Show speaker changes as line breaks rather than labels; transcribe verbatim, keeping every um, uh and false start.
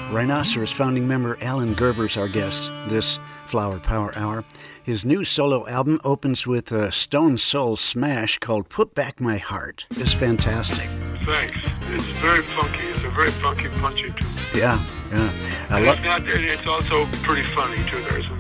Rhinoceros founding member Alan Gerber's our guest this Flower Power Hour. His new solo album opens with a Stone Soul smash called Put Back My Heart. It's fantastic.
Thanks. It's very funky. It's a very funky, punchy tune.
Yeah, yeah. I
And
love.
it's not. It's also pretty funny too. There's